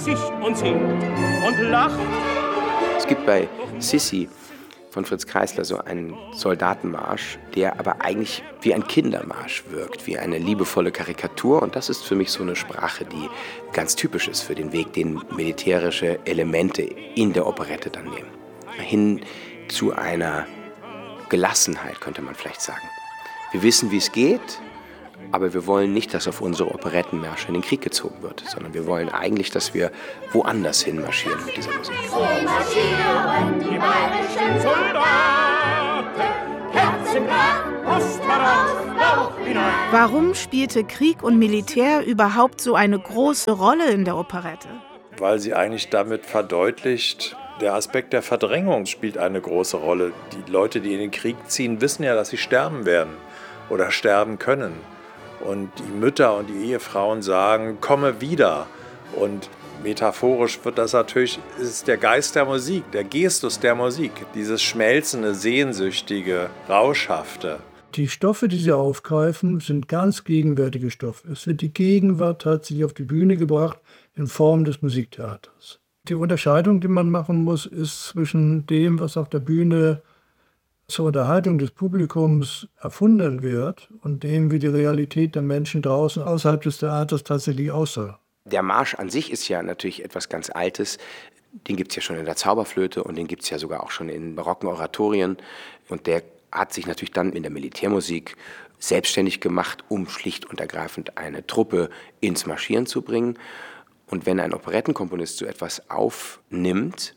sich und singt und lacht. Es gibt bei Sissi von Fritz Kreisler so einen Soldatenmarsch, der aber eigentlich wie ein Kindermarsch wirkt, wie eine liebevolle Karikatur. Und das ist für mich so eine Sprache, die ganz typisch ist für den Weg, den militärische Elemente in der Operette dann nehmen. Hin zu einer Gelassenheit, könnte man vielleicht sagen. Wir wissen, wie es geht, aber wir wollen nicht, dass auf unsere Operettenmärsche in den Krieg gezogen wird, sondern wir wollen eigentlich, dass wir woanders hin marschieren mit dieser Musik. So marschieren die bayerischen Soldaten, Kerzengrad, Brust heraus, Bauch hinein. Warum spielte Krieg und Militär überhaupt so eine große Rolle in der Operette? Weil sie eigentlich damit verdeutlicht, der Aspekt der Verdrängung spielt eine große Rolle. Die Leute, die in den Krieg ziehen, wissen ja, dass sie sterben werden oder sterben können. Und die Mütter und die Ehefrauen sagen, komme wieder. Und metaphorisch wird das natürlich, ist der Geist der Musik, der Gestus der Musik. Dieses schmelzende, sehnsüchtige, rauschhafte. Die Stoffe, die sie aufgreifen, sind ganz gegenwärtige Stoffe. Es wird die Gegenwart tatsächlich auf die Bühne gebracht in Form des Musiktheaters. Die Unterscheidung, die man machen muss, ist zwischen dem, was auf der Bühne zur Unterhaltung des Publikums erfunden wird und dem, wie die Realität der Menschen draußen außerhalb des Theaters tatsächlich aussah. Der Marsch an sich ist ja natürlich etwas ganz Altes. Den gibt es ja schon in der Zauberflöte und den gibt es ja sogar auch schon in barocken Oratorien. Und der hat sich natürlich dann in der Militärmusik selbstständig gemacht, um schlicht und ergreifend eine Truppe ins Marschieren zu bringen. Und wenn ein Operettenkomponist so etwas aufnimmt,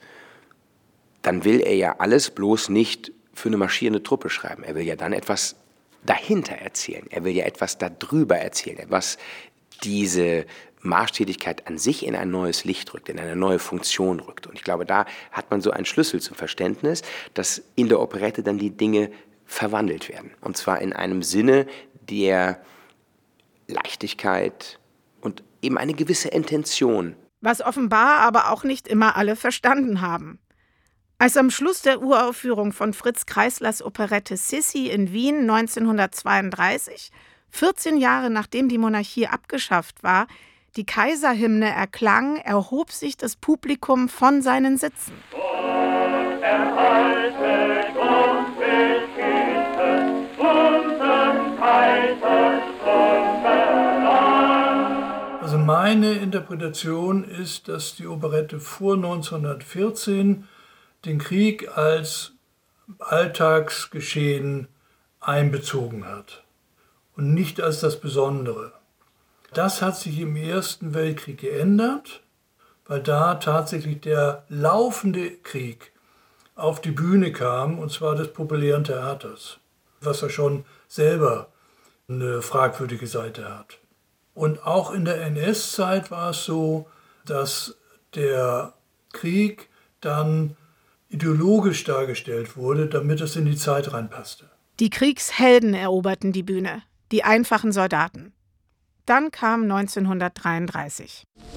dann will er ja alles bloß nicht für eine marschierende Truppe schreiben. Er will ja dann etwas dahinter erzählen. Er will ja etwas darüber erzählen, was diese Marschtätigkeit an sich in ein neues Licht rückt, in eine neue Funktion rückt. Und ich glaube, da hat man so einen Schlüssel zum Verständnis, dass in der Operette dann die Dinge verwandelt werden. Und zwar in einem Sinne der Leichtigkeit und eben eine gewisse Intention. Was offenbar aber auch nicht immer alle verstanden haben. Als am Schluss der Uraufführung von Fritz Kreislers Operette Sissi in Wien 1932, 14 Jahre nachdem die Monarchie abgeschafft war, die Kaiserhymne erklang, erhob sich das Publikum von seinen Sitzen. Also meine Interpretation ist, dass die Operette vor 1914 den Krieg als Alltagsgeschehen einbezogen hat und nicht als das Besondere. Das hat sich im Ersten Weltkrieg geändert, weil da tatsächlich der laufende Krieg auf die Bühne kam, und zwar des populären Theaters, was ja schon selber eine fragwürdige Seite hat. Und auch in der NS-Zeit war es so, dass der Krieg dann ideologisch dargestellt wurde, damit es in die Zeit reinpasste. Die Kriegshelden eroberten die Bühne, die einfachen Soldaten. Dann kam 1933.